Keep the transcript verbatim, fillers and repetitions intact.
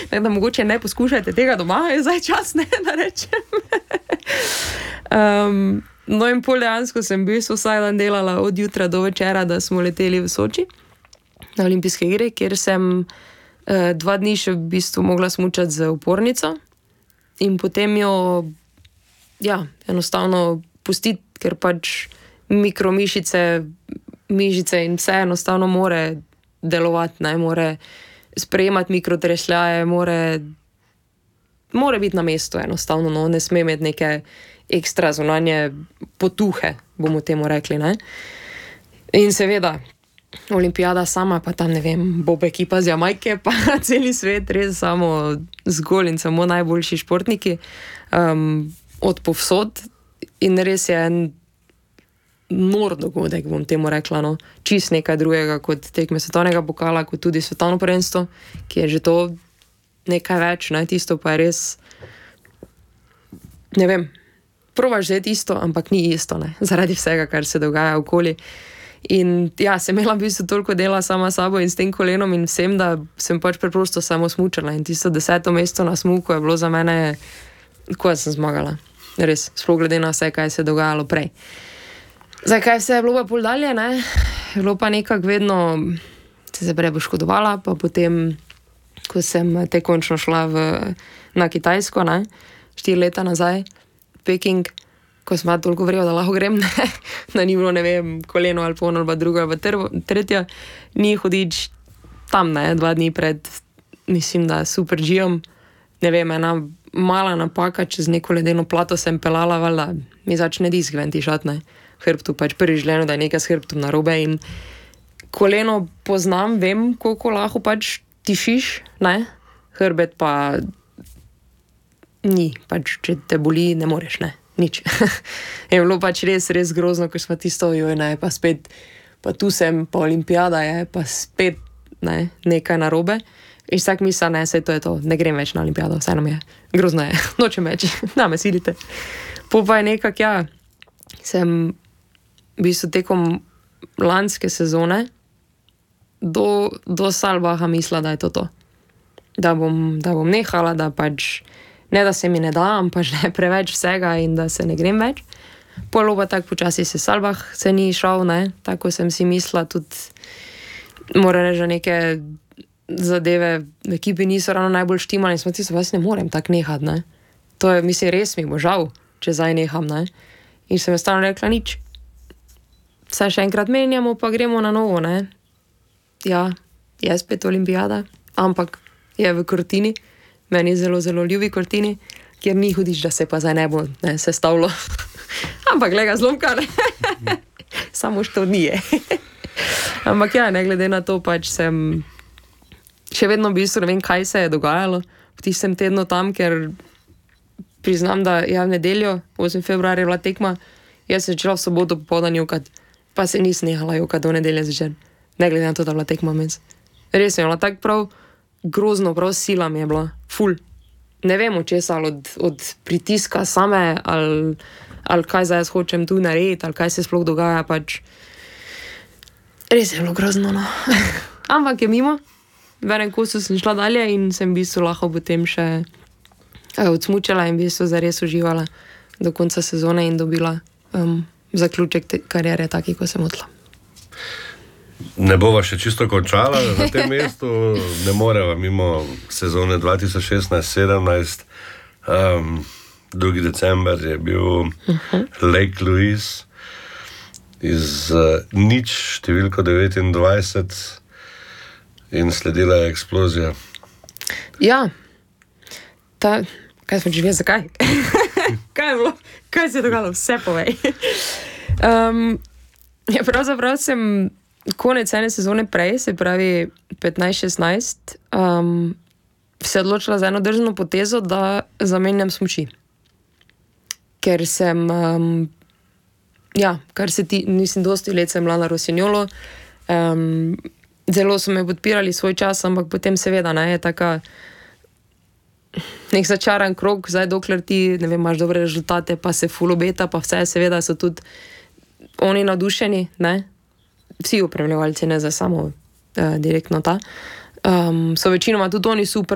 Tako da mogoče ne poskušajte tega doma, je zdaj čas, ne, da rečem. um, no in pol dejansko sem bil vsaj dan delala od jutra do večera, da smo leteli v Soči na olimpijske igre, kjer sem uh, dva dni še v bistvu mogla smučati z opornico in potem jo ja, enostavno pustiti, ker pač mikromišice, mišice in vse enostavno more delovati, ne, more sprejemati mikrotresljaje, more, more biti na mestu enostavno, no, ne sme imeti neke ekstra zunanje potuhe, bomo temu rekli, ne. In seveda, olimpijada sama, pa tam, ne vem, bob ekipa z Jamajke, pa celi svet, res samo zgolj in samo najboljši športniki, um, od povsod in res je en nor dogodek, bom temu rekla, no. Čist nekaj drugega kot tekme svetovnega pokala, kot tudi svetovno prvenstvo, ki je že to nekaj več, ne, tisto pa je res, ne vem, probaš vzeti isto, ampak ni isto, ne, zaradi vsega, kar se dogaja okoli. In ja, sem imela v bistvu toliko dela sama sabo in s tem kolenom in vsem, da sem pač preprosto samo smučala in tisto deseto mesto na smuku je bilo za mene, ko sem zmagala. Res, sploh glede na vse, kaj se je dogajalo prej. Zdaj, kaj vse je bilo pa pol dalje, ne? Je bilo pa nekako vedno, se prej poškodovala, pa potem, ko sem te končno šla v, na Kitajsko, ne? Štiri leta nazaj, Peking, ko sem imela toliko vreva, da lahko grem, ne? Da ni bilo, ne vem, koleno ali pol, ali pa drugo, ali pa trvo, tretja, ni hodič tam, ne? Dva dni pred, mislim, da super G-om, ne vem, ena mala napaka, čez neko ledeno plato sem pelala, valjda, mi začne disk ven tišat, ne? Hrbtu, pač prvi želeno, da je nekaj s hrbtom narobe in koleno poznam, vem, koliko lahko pač tišiš, ne, hrbet pa ni, pač če te boli, ne moreš, ne, nič. Je bilo pač res, res grozno, ko smo tisto, joj, ne, pa spet, pa tu sem, pa olimpijada je, pa spet, ne, nekaj narobe. In vsak misla, ne, sej to je to, ne grem več na olimpijado, vse nam je, grozno je, nočem več, na me silite. Po pa je nekak, ja, sem v bistvu tekom lanske sezone do, do Salbaha mislila, da je to to. Da bom, da bom nehala, da pač ne, da se mi ne da, ampak ne preveč vsega in da se ne grem več. Polo pa tako počasi se Salbah se ni šel, ne, tako sem si mislila, tudi moram reči, da neke zadeve v ekipi niso ravno najbolj štimali in smo tisto, vas ne morem tako nehati, ne. To je, mislim, res mi bo žal, če zdaj neham, ne. In sem stalno rekla, nič. Vse še enkrat menjamo, pa gremo na novo, ne. Ja, je spet olimpijada, ampak je v Cortini, meni zelo, zelo ljubi Cortini, kjer ni hudič, da se pa zdaj ne bo, ne, sestavilo. Ampak gleda zlomka, ne. Samo što nije. Ampak ja, ne glede na to, pač sem še vedno v bistvu ne vem, kaj se je dogajalo v tistem tednu tam, ker priznam, da je v nedeljo, osmega februarja je bila tekma, jaz sem začela v soboto popoldan jokati, pa se nisem nehala jokati do nedelje zvečer, ne glede na to, da je bila tekma mens. Res je bila tako prav grozno, prav sila mi je bila, ful. Ne vem, od česa, ali od, od pritiska same, ali, ali kaj zdaj jaz hočem tu narediti, ali kaj se sploh dogaja, pač res je bilo grozno, no. Ampak je mimo, v enem kosu sem šla dalje in sem v bistvu lahko potem še odsmučala in v bistvu zares uživala do konca sezone in dobila um, zaključek te kariere taki, ko sem odla. Ne bova še čisto končala na tem mestu, ne moreva mimo sezone dva tisoč šestnajst sedemnajst. Um, drugi december je bil uh-huh. Lake Louise iz uh, nič številko devetindvajset in sledila je eksplozija. Ja, ta, kaj smo živeli, zakaj? Kaj je bilo? Kaj se je dogajalo? Vse povej. um, ja, pravzaprav sem konec ene sezone prej, se pravi petnajst šestnajst, um, se odločila za eno drzno potezo, da zamenjam smuči. Ker sem, um, ja, kar se ti, nisem dosti let sem bila na Rossignolu, um, zelo so me podpirali svoj čas, ampak potem seveda, ne, je taka nek začaran krog, zdaj dokler ti, ne vem, imaš dobre rezultate, pa se ful obeta, pa vse, seveda so tudi oni navdušeni, ne, vsi upravljalci, ne za samo uh, direktno ta, um, so večinoma tudi oni super